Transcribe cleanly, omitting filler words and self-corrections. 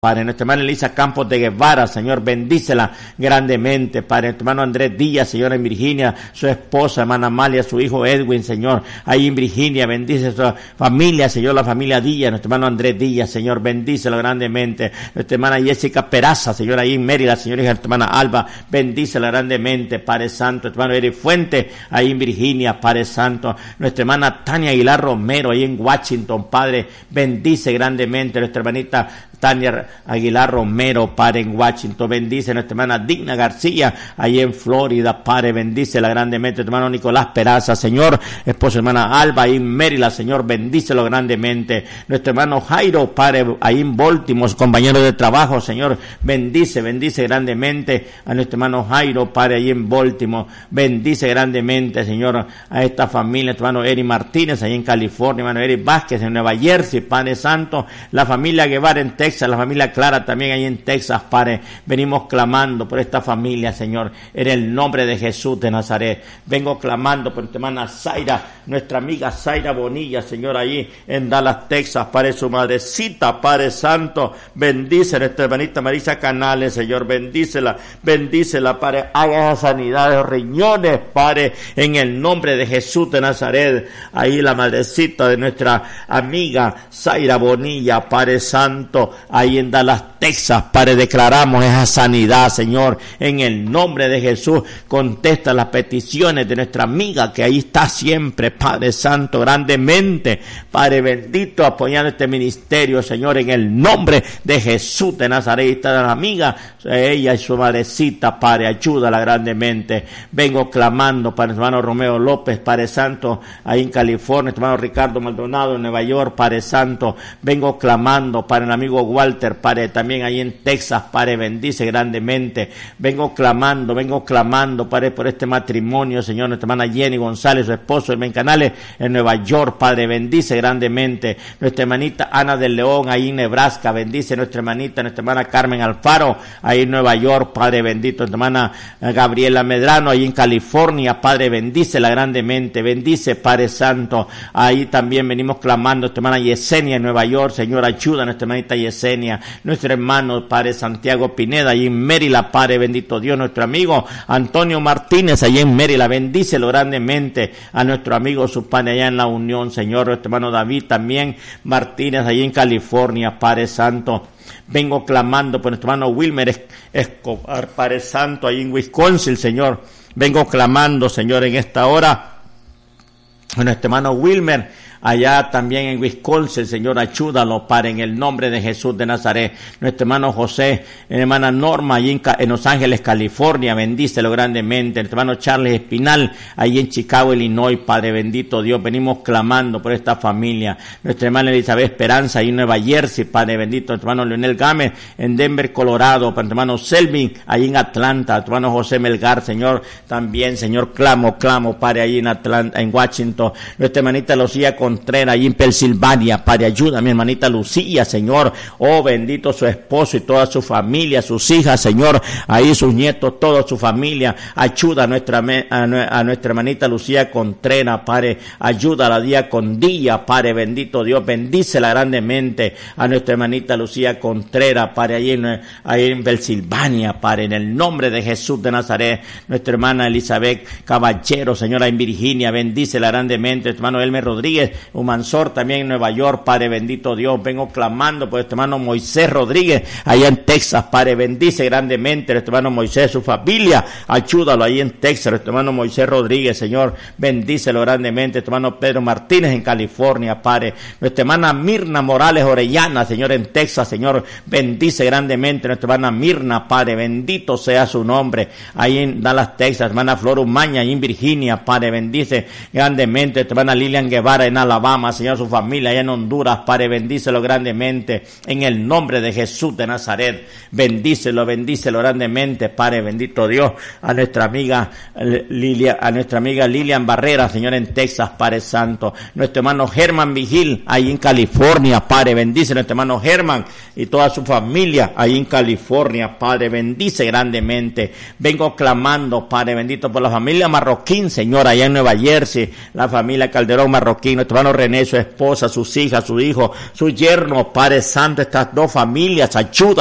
Padre, nuestra hermana Elisa Campos de Guevara, Señor, bendícela grandemente, Padre, nuestro hermano Andrés Díaz, Señor, en Virginia, su esposa, hermana Amalia, su hijo Edwin, Señor, ahí en Virginia, bendice su familia, Señor, la familia Díaz, nuestro hermano Andrés Díaz, Señor, bendícelo grandemente, nuestra hermana Jessica Peraza, Señor, ahí en Mérida, Señor, y nuestra hermana Alba, bendícela grandemente, Padre Santo, nuestro hermano Eric Fuente, ahí en Virginia, Padre Santo, nuestra hermana Tania Aguilar Romero, ahí en Washington, Padre, bendice grandemente, nuestra hermanita Tania Aguilar Romero, Padre, en Washington, bendice a nuestra hermana Digna García, ahí en Florida, Padre, bendícela grandemente, nuestro hermano Nicolás Peraza, Señor, esposa hermana Alba, ahí en Maryland, Señor, bendícelo grandemente, nuestro hermano Jairo, Padre, ahí en Baltimore, compañero de trabajo, Señor, bendice grandemente a nuestro hermano Jairo, Padre, ahí en Baltimore, bendice grandemente, Señor, a esta familia, nuestro hermano Eric Martínez, ahí en California, hermano Eric Vázquez, en Nueva Jersey, Padre Santo, la familia Guevara en Texas, la familia Clara también ahí en Texas, Padre, venimos clamando por esta familia, Señor, en el nombre de Jesús de Nazaret. Vengo clamando por nuestra hermana Zaira, nuestra amiga Zaira Bonilla, Señor, allí en Dallas, Texas, Padre, su madrecita, Padre Santo, bendice a nuestra hermanita Marisa Canales, Señor, bendícela, Padre, haga esa sanidad de los riñones, Padre, en el nombre de Jesús de Nazaret, ahí la madrecita de nuestra amiga Zaira Bonilla, Padre Santo, ahí en Dallas, Texas, Padre, declaramos esa sanidad, Señor, en el nombre de Jesús. Contesta las peticiones de nuestra amiga que ahí está siempre, Padre Santo, grandemente, Padre bendito, apoyando este ministerio, Señor, en el nombre de Jesús de Nazaret. Está la amiga, ella y su madrecita, Padre, ayúdala grandemente. Vengo clamando para nuestro hermano Romeo López, Padre Santo, ahí en California, nuestro hermano Ricardo Maldonado en Nueva York, Padre Santo. Vengo clamando para el amigo Walter, Padre, también ahí en Texas, Padre, bendice grandemente. Vengo clamando, Padre, por este matrimonio, Señor, nuestra hermana Jenny González, su esposo, en Canales, en Nueva York, Padre, bendice grandemente. Nuestra hermanita Ana del León, ahí en Nebraska, bendice nuestra hermana Carmen Alfaro, ahí en Nueva York, Padre bendito. Nuestra hermana Gabriela Medrano, ahí en California, Padre, bendícela grandemente, bendice, Padre Santo. Ahí también venimos clamando, nuestra hermana Yesenia en Nueva York, Señor, ayuda a nuestra hermanita Yesenia, nuestro hermano, Padre Santiago Pineda, allí en Maryland, Padre bendito Dios, nuestro amigo Antonio Martínez, allí en Maryland, bendícelo grandemente a nuestro amigo, su Padre, allá en La Unión, Señor, nuestro hermano David también Martínez, allí en California, Padre Santo. Vengo clamando por nuestro hermano Wilmer Escobar, Padre Santo, allí en Wisconsin, Señor. Vengo clamando, Señor, en esta hora por nuestro hermano Wilmer, allá también en Wisconsin, Señor, ayúdalo, Padre, en el nombre de Jesús de Nazaret. Nuestro hermano José, hermana Norma, allí en Los Ángeles, California, bendícelo grandemente. Nuestro hermano Charles Espinal, allí en Chicago, Illinois, Padre bendito Dios, venimos clamando por esta familia. Nuestra hermana Elizabeth Esperanza, ahí en Nueva Jersey, Padre bendito. Nuestro hermano Leonel Gámez, en Denver, Colorado. Nuestro hermano Selvin, allí en Atlanta. Nuestro hermano José Melgar, Señor, también, Señor, clamo, Padre, allí en Atlanta, en Washington. Nuestra hermanita Lucía Contreras, allí en Pensilvania, Padre, ayuda a mi hermanita Lucía, Señor, oh bendito su esposo y toda su familia, sus hijas, Señor, ahí sus nietos, toda su familia, ayuda a nuestra hermanita Lucía Contreras, Padre, ayúdala día con día, Padre, bendito Dios, bendícela grandemente a nuestra hermanita Lucía Contreras, Padre, ahí en Pensilvania, Padre, en el nombre de Jesús de Nazaret. Nuestra hermana Elizabeth Caballero, Señora, en Virginia, bendícela grandemente. Nuestro hermano Elmer Rodríguez Humansor, también en Nueva York, Padre bendito Dios, vengo clamando por nuestro hermano Moisés Rodríguez, allá en Texas, Padre, bendice grandemente nuestro hermano Moisés, su familia, ayúdalo ahí en Texas, nuestro hermano Moisés Rodríguez, Señor, bendícelo grandemente. Nuestro hermano Pedro Martínez en California, Padre, nuestra hermana Mirna Morales Orellana, Señor, en Texas, Señor, bendice grandemente nuestra hermana Mirna, Padre, bendito sea su nombre, ahí en Dallas, Texas. Hermana Flor Umaña, ahí en Virginia, Padre, bendice grandemente nuestra hermana Lilian Guevara en Alabama, Señor, su familia allá en Honduras, Padre, bendícelo grandemente en el nombre de Jesús de Nazaret. Bendícelo grandemente, Padre bendito Dios, a nuestra amiga Lilian Barrera, Señor, en Texas, Padre Santo. Nuestro hermano Germán Vigil, ahí en California, Padre, bendice a nuestro hermano Germán y toda su familia ahí en California, Padre, bendice grandemente. Vengo clamando, Padre bendito, por la familia Marroquín, Señor, allá en Nueva Jersey, la familia Calderón Marroquín, nuestro hermano René, su esposa, sus hijas, su hijo, sus yernos, Padre Santo, estas dos familias, ayuda